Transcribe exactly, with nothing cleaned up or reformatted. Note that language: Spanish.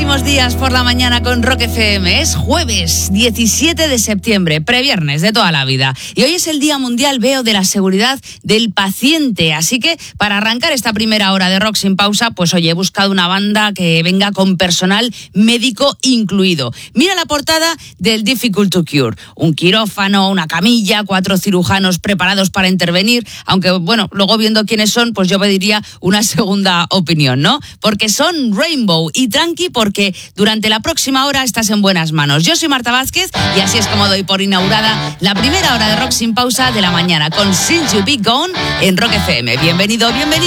Abrimos días por la mañana con Rock F M. Es jueves diecisiete de septiembre, previernes de toda la vida. Y hoy es el Día Mundial, veo, de la seguridad del paciente. Así que para arrancar esta primera hora de Rock sin pausa, pues oye, he buscado una banda que venga con personal médico incluido. Mira la portada del Difficult to Cure. Un quirófano, una camilla, cuatro cirujanos preparados para intervenir. Aunque, bueno, luego viendo quiénes son, pues yo pediría una segunda opinión, ¿no? Porque son Rainbow. Y tranqui, porque durante la próxima hora estás en buenas manos. Yo soy Marta Vázquez y así es como doy por inaugurada la primera hora de Rock sin pausa de la mañana con Since You Be Gone en Rock F M. Bienvenido, bienvenido.